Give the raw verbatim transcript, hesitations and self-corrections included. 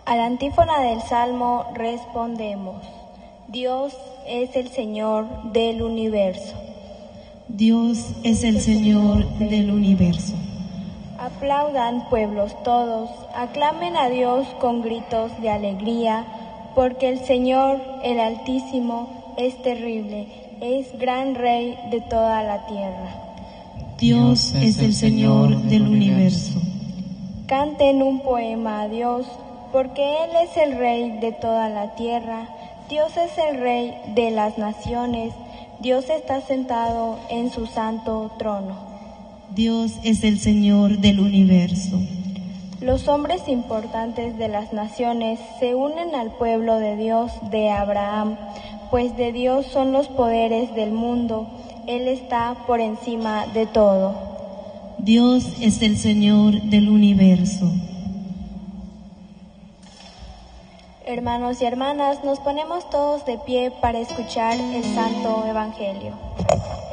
A la antífona del Salmo respondemos: Dios es el Señor del universo. Dios es el Señor del universo. Aplaudan pueblos todos, aclamen a Dios con gritos de alegría, porque el Señor, el Altísimo, es terrible, es gran Rey de toda la tierra. Dios es el Señor del universo. Canten un poema a Dios, porque Él es el Rey de toda la tierra. Dios es el Rey de las naciones. Dios está sentado en su santo trono. Dios es el Señor del universo. Los hombres importantes de las naciones se unen al pueblo de Dios de Abraham, pues de Dios son los poderes del mundo. Él está por encima de todo. Dios es el Señor del universo. Hermanos y hermanas, nos ponemos todos de pie para escuchar el Santo Evangelio.